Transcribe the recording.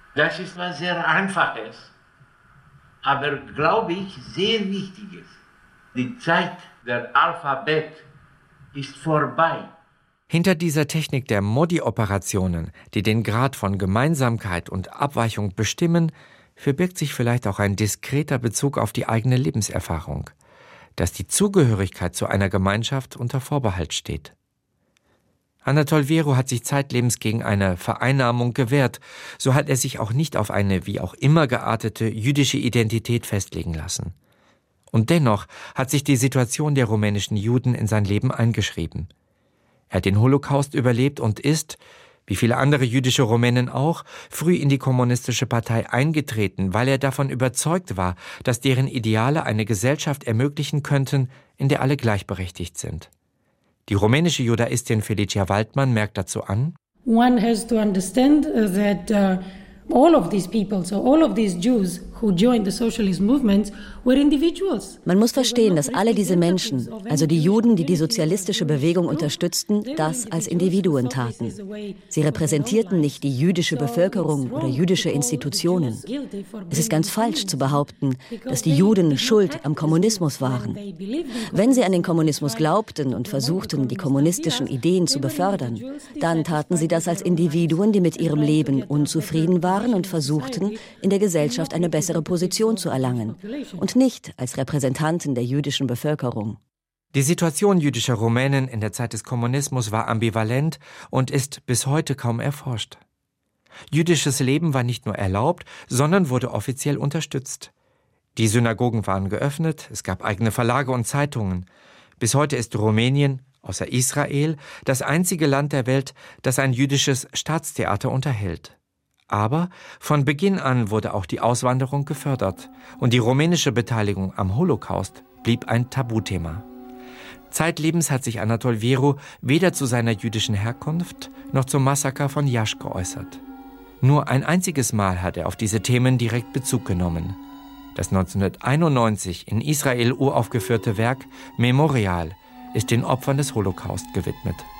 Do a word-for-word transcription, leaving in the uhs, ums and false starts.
Das ist was sehr Einfaches, aber, glaube ich, sehr Wichtiges. Die Zeit der Alphabet ist vorbei. Hinter dieser Technik der Modi-Operationen, die den Grad von Gemeinsamkeit und Abweichung bestimmen, verbirgt sich vielleicht auch ein diskreter Bezug auf die eigene Lebenserfahrung, dass die Zugehörigkeit zu einer Gemeinschaft unter Vorbehalt steht. Anatol Vieru hat sich zeitlebens gegen eine Vereinnahmung gewehrt, so hat er sich auch nicht auf eine wie auch immer geartete jüdische Identität festlegen lassen. Und dennoch hat sich die Situation der rumänischen Juden in sein Leben eingeschrieben. Er hat den Holocaust überlebt und ist, wie viele andere jüdische Rumänen auch, früh in die kommunistische Partei eingetreten, weil er davon überzeugt war, dass deren Ideale eine Gesellschaft ermöglichen könnten, in der alle gleichberechtigt sind. Die rumänische Judaistin Felicia Waldmann merkt dazu an: One has to understand that uh, all of these people, so all of these Jews who joined the socialist movement were individuals. Man muss verstehen, dass alle diese Menschen, also die Juden, die die sozialistische Bewegung unterstützten, das als Individuen taten. Sie repräsentierten nicht die jüdische Bevölkerung oder jüdische Institutionen. Es ist ganz falsch zu behaupten, dass die Juden schuld am Kommunismus waren. Wenn sie an den Kommunismus glaubten und versuchten, die kommunistischen Ideen zu befördern, dann taten sie das als Individuen, die mit ihrem Leben unzufrieden waren und versuchten, in der Gesellschaft eine bessere Position zu erlangen und nicht als Repräsentanten der jüdischen Bevölkerung. Die Situation jüdischer Rumänen in der Zeit des Kommunismus war ambivalent und ist bis heute kaum erforscht. Jüdisches Leben war nicht nur erlaubt, sondern wurde offiziell unterstützt. Die Synagogen waren geöffnet, es gab eigene Verlage und Zeitungen. Bis heute ist Rumänien, außer Israel, das einzige Land der Welt, das ein jüdisches Staatstheater unterhält. Aber von Beginn an wurde auch die Auswanderung gefördert und die rumänische Beteiligung am Holocaust blieb ein Tabuthema. Zeitlebens hat sich Anatol Vieru weder zu seiner jüdischen Herkunft noch zum Massaker von Iași geäußert. Nur ein einziges Mal hat er auf diese Themen direkt Bezug genommen. Das neunzehnhunderteinundneunzig in Israel uraufgeführte Werk Memorial ist den Opfern des Holocaust gewidmet.